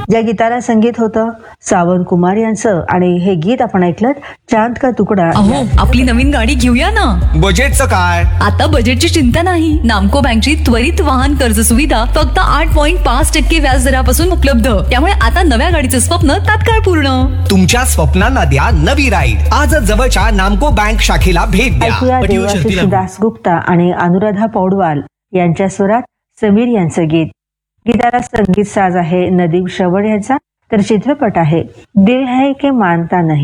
या गीताला संगीत होतं सावन कुमार यांचं आणि हे गीत आपण ऐकलं चांद का तुकडा. अहो, आपली नवीन गाडी घेऊया ना. बजेटचं काय? आता बजेटची चिंता नाही. नामको बँकची त्वरित वाहन कर्ज सुविधा फक्त 8.5% व्याज दरापासून उपलब्ध. त्यामुळे आता नव्या गाडीचं स्वप्न तात्काळ पूर्ण. तुमच्या स्वप्नांना द्या नवी राईड. आजच जवळच्या नामको बँक शाखेला भेट द्या. ऐकूया देवाशिष दासगुप्ता आणि अनुराधा पौडवाल यांच्या स्वरात समीर यांचं गीत. गीताला संगीत साज आहे नदीम श्रवण यांचा, तर चित्रपट आहे दिल है के मानता नहीं.